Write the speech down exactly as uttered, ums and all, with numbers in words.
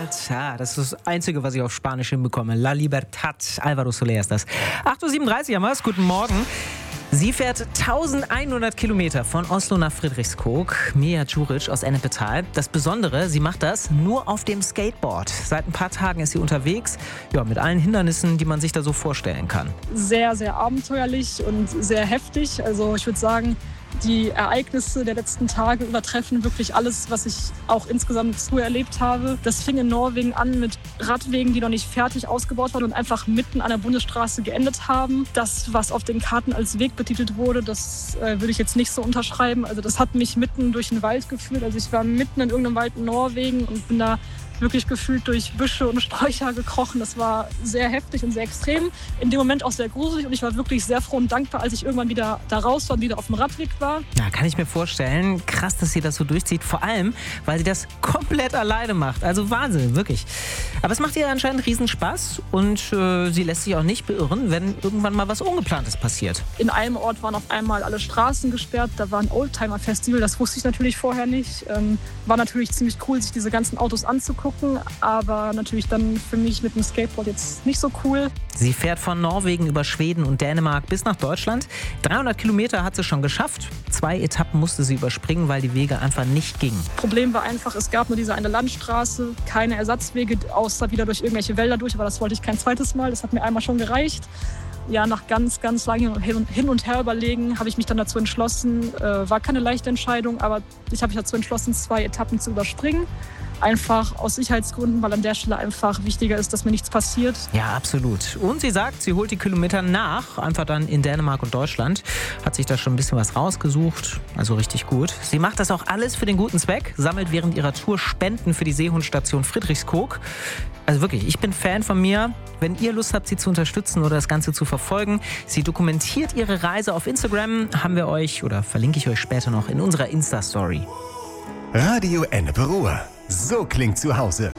Libertad. Das ist das Einzige, was ich auf Spanisch hinbekomme. La Libertad. Alvaro Soler ist das. acht Uhr siebenunddreißig haben wir es. Guten Morgen. Sie fährt eintausendeinhundert Kilometer von Oslo nach Friedrichskoog. Mia Djuric aus Ennepetal. Das Besondere, sie macht das nur auf dem Skateboard. Seit ein paar Tagen ist sie unterwegs, ja, mit allen Hindernissen, die man sich da so vorstellen kann. Sehr, sehr abenteuerlich und sehr heftig. Also ich würde sagen, die Ereignisse der letzten Tage übertreffen wirklich alles, was ich auch insgesamt früher erlebt habe. Das fing in Norwegen an mit Radwegen, die noch nicht fertig ausgebaut waren und einfach mitten an der Bundesstraße geendet haben. Das, was auf den Karten als Weg betitelt wurde, das äh, würde ich jetzt nicht so unterschreiben. Also das hat mich mitten durch den Wald geführt. Also ich war mitten in irgendeinem Wald in Norwegen und bin da wirklich gefühlt durch Büsche und Sträucher gekrochen. Das war sehr heftig und sehr extrem. In dem Moment auch sehr gruselig und ich war wirklich sehr froh und dankbar, als ich irgendwann wieder da raus war und wieder auf dem Radweg war. Ja, kann ich mir vorstellen. Krass, dass sie das so durchzieht. Vor allem, weil sie das komplett alleine macht. Also Wahnsinn, wirklich. Aber es macht ihr anscheinend Riesenspaß und äh, sie lässt sich auch nicht beirren, wenn irgendwann mal was Ungeplantes passiert. In einem Ort waren auf einmal alle Straßen gesperrt. Da war ein Oldtimer-Festival, das wusste ich natürlich vorher nicht. Ähm, war natürlich ziemlich cool, sich diese ganzen Autos anzugucken. Aber natürlich dann für mich mit dem Skateboard jetzt nicht so cool. Sie fährt von Norwegen über Schweden und Dänemark bis nach Deutschland. dreihundert Kilometer hat sie schon geschafft. Zwei Etappen musste sie überspringen, weil die Wege einfach nicht gingen. Problem war einfach, es gab nur diese eine Landstraße, keine Ersatzwege, außer wieder durch irgendwelche Wälder durch. Aber das wollte ich kein zweites Mal, das hat mir einmal schon gereicht. Ja, nach ganz, ganz langem Hin und Her überlegen habe ich mich dann dazu entschlossen, äh, war keine leichte Entscheidung, aber ich habe mich dazu entschlossen, zwei Etappen zu überspringen. Einfach aus Sicherheitsgründen, weil an der Stelle einfach wichtiger ist, dass mir nichts passiert. Ja, absolut. Und sie sagt, sie holt die Kilometer nach, einfach dann in Dänemark und Deutschland. Hat sich da schon ein bisschen was rausgesucht, also richtig gut. Sie macht das auch alles für den guten Zweck, sammelt während ihrer Tour Spenden für die Seehundstation Friedrichskoog. Also wirklich, ich bin Fan von Mia. Wenn ihr Lust habt, sie zu unterstützen oder das Ganze zu verfolgen, sie dokumentiert ihre Reise auf Instagram, haben wir euch oder verlinke ich euch später noch in unserer Insta-Story. Radio Ennepe Ruhr. So klingt zu Hause.